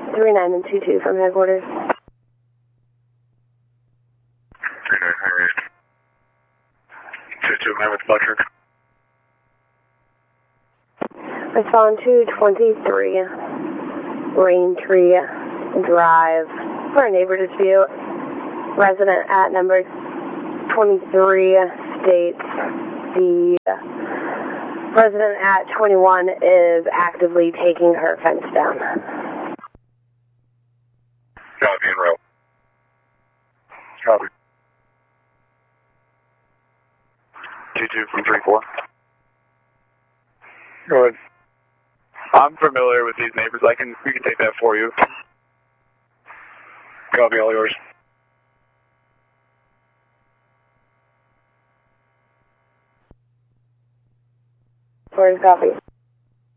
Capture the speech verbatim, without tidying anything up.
three nine and two two from headquarters. three nine, high rate. two two, man with electric. Respond to twenty-three Raintree Drive for a neighbor dispute. Resident at number twenty-three states the resident at twenty-one is actively taking her fence down. Copy en route. Copy. two two from three four. Go ahead. I'm familiar with these neighbors. I can, we can take that for you. Copy, all yours. Where's copy?